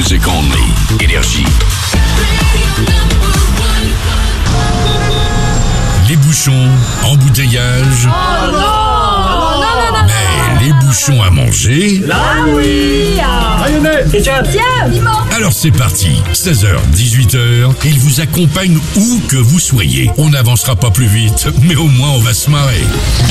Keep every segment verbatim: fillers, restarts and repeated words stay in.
Music only. Énergie. Les bouchons, embouteillage. Oh non, non, non, non, Mais les bouchons à manger. Là oui. Tiens, Alors c'est parti. seize heures, dix-huit heures. Il vous accompagne où que vous soyez. On n'avancera pas plus vite, mais au moins on va se marrer.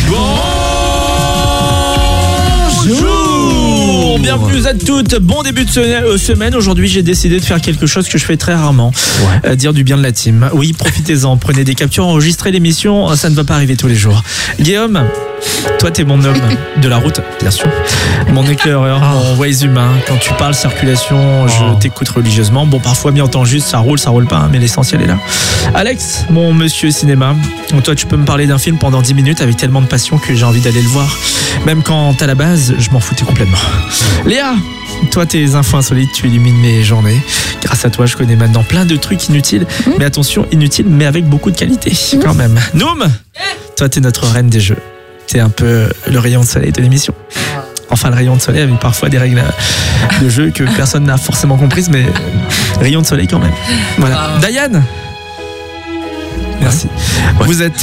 Bonjour, bienvenue à toutes, bon début de semaine. Aujourd'hui j'ai décidé de faire quelque chose que je fais très rarement, ouais. euh, dire du bien de la team. Oui, profitez-en, prenez des captures, enregistrez l'émission, ça ne va pas arriver tous les jours. Guillaume, toi t'es mon homme de la route, bien sûr, mon éclaireur, mon voice humain. Quand tu parles circulation, je oh. t'écoute religieusement. Bon, parfois mis en temps juste, ça roule, ça roule pas, hein, mais l'essentiel est là. Alex, mon monsieur cinéma, toi tu peux me parler d'un film pendant dix minutes avec tellement de passion que j'ai envie d'aller le voir, même quand à la base je m'en foutais complètement. Léa, toi tes infos insolites, tu illumines mes journées. Grâce à toi je connais maintenant plein de trucs inutiles, mmh. mais attention, inutiles mais avec beaucoup de qualité mmh. quand même. Noom, toi t'es notre reine des jeux. T'es un peu le rayon de soleil de l'émission. Enfin, le rayon de soleil avec parfois des règles de jeu que personne n'a forcément comprises, mais rayon de soleil quand même. Voilà. Oh. Diane. Merci. Ouais. Vous êtes.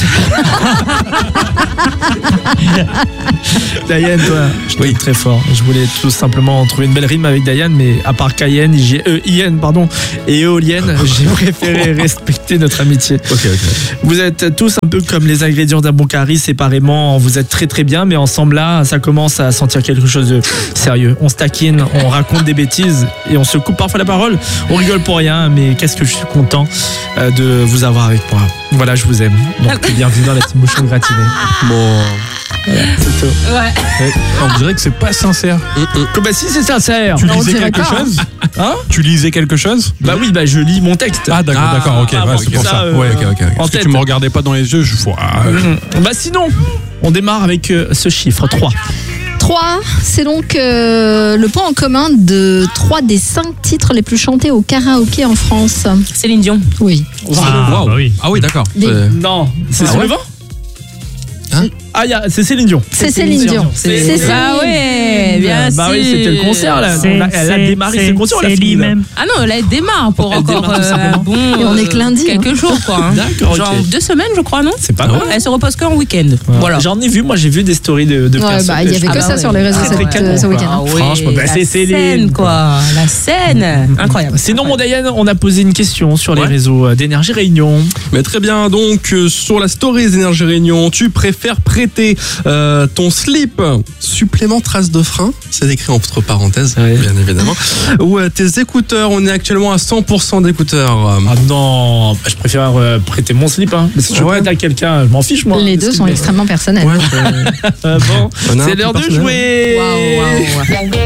Diane, toi, je oui. très fort. Je voulais tout simplement trouver une belle rime avec Diane, mais à part Cayenne, j'ai euh, Ienne, pardon, et éolienne, j'ai préféré respecter notre amitié. Okay, okay. Vous êtes tous un peu comme les ingrédients d'un bon curry, séparément, vous êtes très très bien, mais ensemble là, ça commence à sentir quelque chose de sérieux. On se taquine, on raconte des bêtises et on se coupe parfois la parole. On rigole pour rien, mais qu'est-ce que je suis content de vous avoir avec moi. Voilà, je vous aime. Donc, bienvenue dans la team bouchon gratinée. Bon. Voilà, c'est tout. Ouais. ouais. On dirait que c'est pas sincère. Comme bah si c'est sincère. Tu lisais quelque pas. chose Hein Tu lisais quelque chose Bah oui, bah je lis mon texte. Ah d'accord, ah, d'accord, ok, ah, ouais, c'est pour ça. ça. Euh, ouais, ok, ok. okay. Parce que tu me regardais pas dans les yeux, je vois. Mmh. Bah sinon, on démarre avec euh, ce chiffre trois. trois, c'est donc euh, le point en commun de trois des cinq titres les plus chantés au karaoké en France. Céline Dion. Oui. Ah, wow. bah oui. Ah oui, d'accord. Des... Euh... Non, c'est ah, ouais. vent Hein ah, y a, c'est Céline Dion. C'est Céline Dion. C'est, c'est, c'est Ah ouais, bien bah sûr. Oui, c'était le concert là. C'est, elle a c'est, démarré c'est, ses concerts. C'est lui même. Ah non, là elle démarre pour elle encore démarre euh, bon. Et on est que lundi. Quelques hein. jours quoi. Hein. D'accord. Genre okay. deux semaines je crois non. C'est pas mal. Elle se repose qu'en week-end. Ouais. Voilà. J'en ai vu, moi j'ai vu des stories de, de ouais, personnes. Bah il y avait ah que bah ça ouais. sur les réseaux ah, ce, ce week-end. Ah oui, franchement, bah, c'est Céline quoi. La scène, incroyable. Sinon mon Diane, on a posé une question sur les ouais. réseaux d'Énergie Réunion. Mais très bien, donc euh, sur la story d'Énergie Réunion, tu préfères prêter euh, ton slip supplément trace de frein, c'est écrit entre parenthèses, oui. bien évidemment, ou euh, tes écouteurs, on est actuellement à cent pour cent d'écouteurs. Ah non, je préfère euh, prêter mon slip, hein. Mais si je ouais. prête à quelqu'un, je m'en fiche moi. Les deux sont extrêmement personnels. Ouais, euh... bon, c'est l'heure de jouer. Waouh, waouh.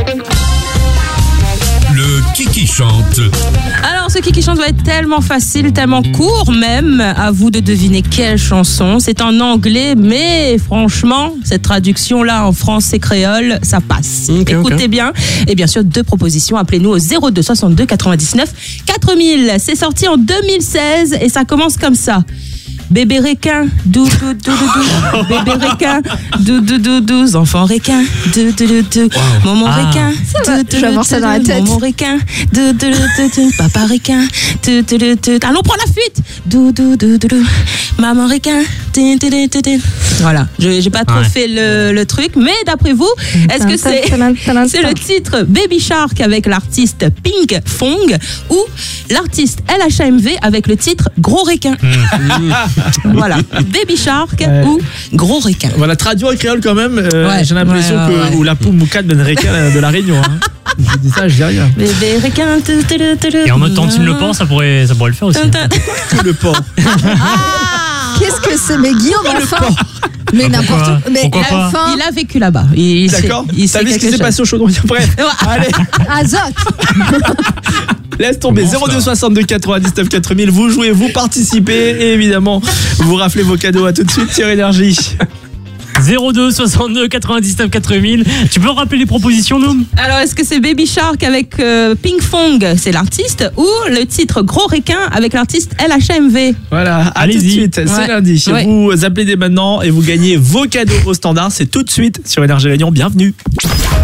Le Kiki chante. Alors, ce Kiki chante va être tellement facile, tellement court même. À vous de deviner quelle chanson. C'est en anglais, mais franchement, cette traduction-là en français créole, ça passe. Okay, Écoutez okay. bien. Et bien sûr, deux propositions. Appelez-nous au zéro deux soixante-deux quatre-vingt-dix-neuf quatre mille. C'est sorti en deux mille seize et ça commence comme ça. Bébé requin, dou dou dou dou, bébé requin, dou dou dou dou, enfant requin, dou dou dou dou, maman requin, dou dou dou dou, maman requin, dou dou dou dou, papa requin, dou dou dou dou, allons prends la fuite, dou dou dou dou, maman requin, dou dou dou dou. Voilà, je j'ai pas trop ouais. fait le, le truc, mais d'après vous, est-ce que c'est c'est le titre Baby Shark avec l'artiste Pink Fong ou l'artiste L H M V avec le titre Gros requin? Voilà, Baby Shark ouais. ou Gros requin. Voilà, traduit en créole quand même. Euh, ouais. J'ai l'impression ouais, ouais, que ouais. ou la poule moucade de requin de la Réunion. Hein. Je dis ça, je dis rien. Bébé requin. Et en mode Tantine Le Pan, ça pourrait, ça pourrait le faire aussi. Tout le pan. Ah, qu'est-ce que c'est, mais Guillaume enfin. Mais bah n'importe où. Mais pourquoi pas fin... Il a vécu là-bas. Il D'accord. Il T'as vu ce qui s'est passé au chaudron après. Allez. Azot. Laisse tomber. Zéro deux soixante-deux quatre-vingt-dix-neuf quatre mille. Vous jouez, vous participez et évidemment vous raflez vos cadeaux. À tout de suite sur Énergie. zéro deux soixante-deux quatre-vingt-dix-neuf quatre mille. Tu peux rappeler les propositions, Noom? Alors, est-ce que c'est Baby Shark avec euh, Pink Fong, c'est l'artiste, ou le titre Gros requin avec l'artiste L H M V? Voilà, à Allez-y. Tout de suite, c'est ouais. lundi. Ouais. Vous appelez dès maintenant et vous gagnez vos cadeaux au standard. C'est tout de suite sur Énergie Réunion. Bienvenue.